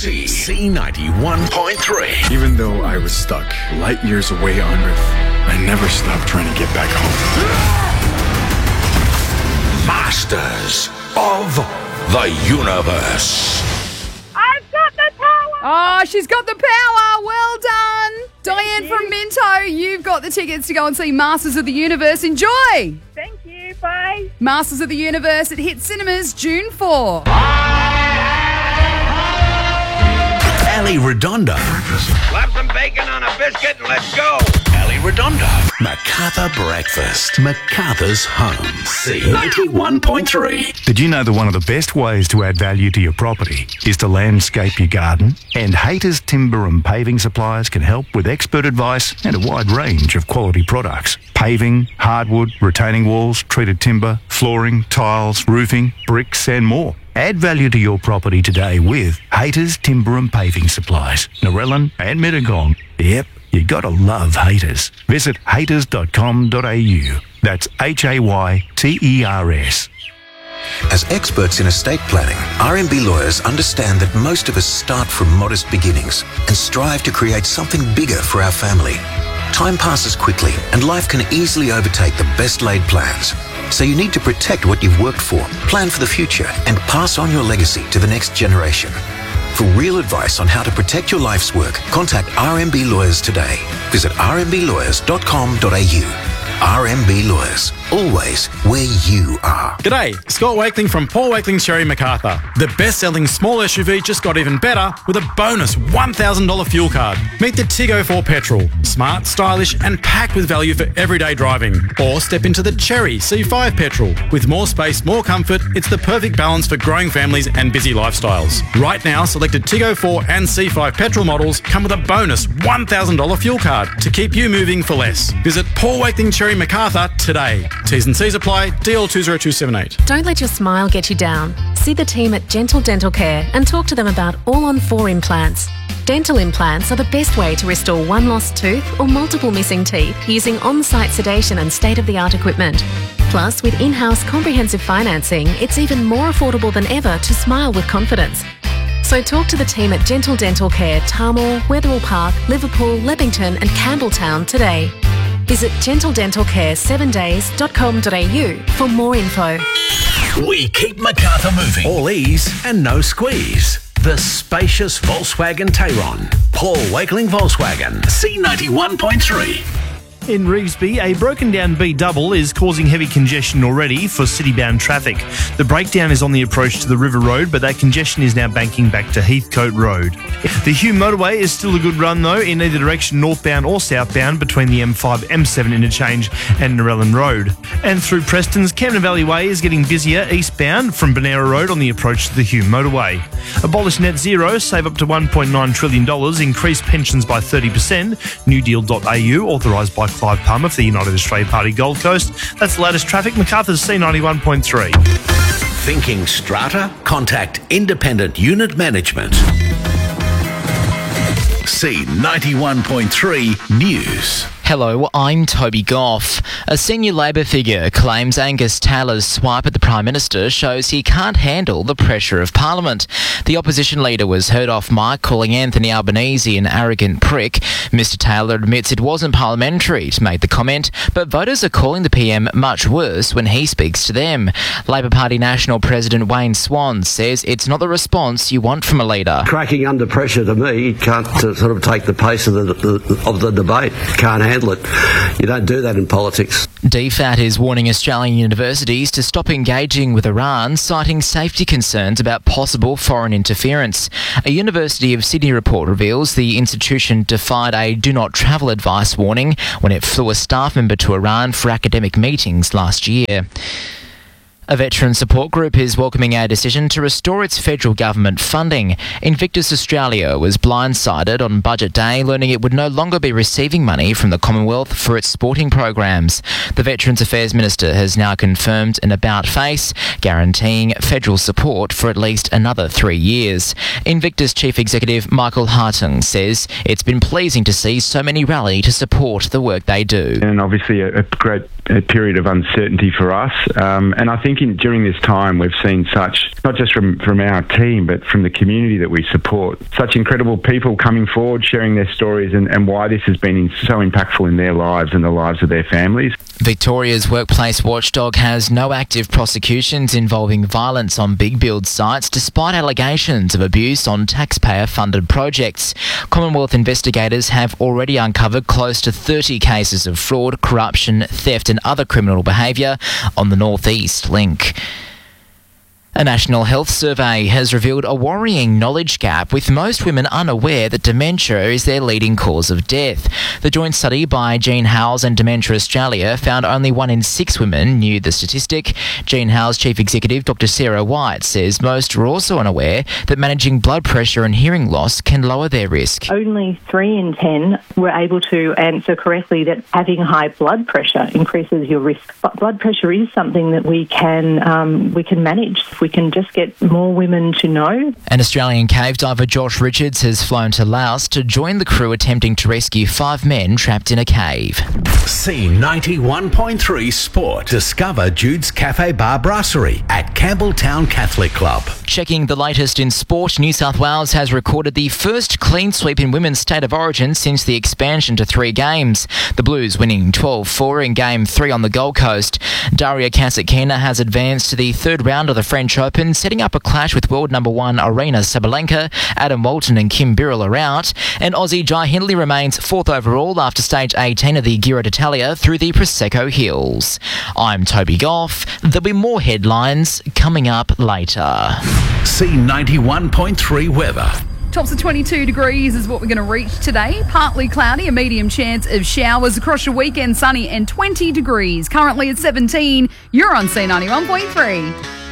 C91.3. Even though I was stuck light years away on Earth, I never stopped trying to get back home. Masters of the Universe. I've got the power! Oh, she's got the power. Well done. Diane from Minto, you've got the tickets to go and see Masters of the Universe. Enjoy. Thank you, bye. Masters of the Universe, it hits cinemas June 4. Ali Redondo. Slap some bacon on a biscuit and let's go. Ali Redondo. MacArthur Breakfast. MacArthur's Home. C91.3. Did you know that one of the best ways to add value to your property is to landscape your garden? And Haters Timber and Paving Suppliers can help with expert advice and a wide range of quality products. Paving, hardwood, retaining walls, treated timber, flooring, tiles, roofing, bricks and more. Add value to your property today with Haters Timber and Paving Supplies, Narellan and Mittagong. Yep, you gotta love Haters. Visit haters.com.au. That's HAYTERS. As experts in estate planning, RMB lawyers understand that most of us start from modest beginnings and strive to create something bigger for our family. Time passes quickly and life can easily overtake the best laid plans. So you need to protect what you've worked for, plan for the future, and pass on your legacy to the next generation. For real advice on how to protect your life's work, contact RMB Lawyers today. Visit rmblawyer.com.au. RMB Lawyers, always where you are. G'day, Scott Wakeling from Paul Wakeling Cherry MacArthur. The best-selling small SUV just got even better with a bonus $1,000 fuel card. Meet the Tiggo 4 Petrol. Smart, stylish and packed with value for everyday driving. Or step into the Cherry C5 Petrol. With more space, more comfort, it's the perfect balance for growing families and busy lifestyles. Right now, selected Tiggo 4 and C5 Petrol models come with a bonus $1,000 fuel card to keep you moving for less. Visit Paul Wakeling Cherry MacArthur today. T's and C's apply. DL 20278. Don't let your smile get you down. See the team at Gentle Dental Care and talk to them about all-on-4 implants. Dental implants are the best way to restore one lost tooth or multiple missing teeth using on-site sedation and state-of-the-art equipment. Plus, with in-house comprehensive financing, it's even more affordable than ever to smile with confidence. So talk to the team at Gentle Dental Care, Tarmore, Wetherill Park, Liverpool, Leppington and Campbelltown today. Visit gentledentalcare7days.com.au for more info. We keep MacArthur moving. All ease and no squeeze. The spacious Volkswagen Tayron. Paul Wakeling Volkswagen. C91.3. In Revesby, a broken down B-double is causing heavy congestion already for city-bound traffic. The breakdown is on the approach to the River Road, but that congestion is now banking back to Heathcote Road. The Hume motorway is still a good run though, in either direction northbound or southbound between the M5-M7 interchange and Narellan Road. And through Preston's, Camden Valley Way is getting busier eastbound from Bonera Road on the approach to the Hume motorway. Abolish net zero, save up to $1.9 trillion, increase pensions by 30%, newdeal.au, authorised by Clive Palmer for the United Australia Party Gold Coast. That's the latest traffic. MacArthur's C91.3. Thinking strata? Contact Independent Unit Management. C91.3 News. Hello, I'm Toby Goff. A senior Labor figure claims Angus Taylor's swipe at the Prime Minister shows he can't handle the pressure of Parliament. The opposition leader was heard off mic calling Anthony Albanese an arrogant prick. Mr Taylor admits it wasn't parliamentary to make the comment, but voters are calling the PM much worse when he speaks to them. Labor Party National President Wayne Swan says it's not the response you want from a leader. Cracking under pressure to me can't sort of take the pace of the debate. Can't handle it. You don't do that in politics. DFAT is warning Australian universities to stop engaging with Iran, citing safety concerns about possible foreign interference. A University of Sydney report reveals the institution defied a do not travel advice warning when it flew a staff member to Iran for academic meetings last year. A veteran support group is welcoming a decision to restore its federal government funding. Invictus Australia was blindsided on budget day, learning it would no longer be receiving money from the Commonwealth for its sporting programs. The Veterans Affairs Minister has now confirmed an about-face, guaranteeing federal support for at least another 3 years. Invictus Chief Executive Michael Hartung says it's been pleasing to see so many rally to support the work they do. And obviously a great a period of uncertainty for us. And I think during this time we've seen such, not just from our team, but from the community that we support, such incredible people coming forward, sharing their stories and why this has been so impactful in their lives and the lives of their families. Victoria's workplace watchdog has no active prosecutions involving violence on big build sites despite allegations of abuse on taxpayer-funded projects. Commonwealth investigators have already uncovered close to 30 cases of fraud, corruption, theft and other criminal behaviour on the North East Link. A national health survey has revealed a worrying knowledge gap, with most women unaware that dementia is their leading cause of death. The joint study by Jean Howes and Dementia Australia found only 1 in 6 women knew the statistic. Jean Howes' chief executive, Dr. Sarah White, says most are also unaware that managing blood pressure and hearing loss can lower their risk. Only 3 in 10 were able to answer correctly that having high blood pressure increases your risk. But blood pressure is something that we can manage. We can just get more women to know. And Australian cave diver Josh Richards has flown to Laos to join the crew attempting to rescue 5 men trapped in a cave. C91.3 Sport. Discover Jude's Cafe Bar Brasserie at Campbelltown Catholic Club. Checking the latest in sport, New South Wales has recorded the first clean sweep in women's state of origin since the expansion to 3 games. The Blues winning 12-4 in Game 3 on the Gold Coast. Daria Kasatkina has advanced to the 3rd round of the French Open, setting up a clash with world number 1 Aryna Sabalenka. Adam Walton and Kim Birrell are out. And Aussie Jai Hindley remains 4th overall after stage 18 of the Giro d'Italia through the Prosecco Hills. I'm Toby Goff. There'll be more headlines coming up later. C91.3 weather. Tops of 22 degrees is what we're going to reach today. Partly cloudy, a medium chance of showers across your weekend, sunny and 20 degrees. Currently at 17, you're on C91.3.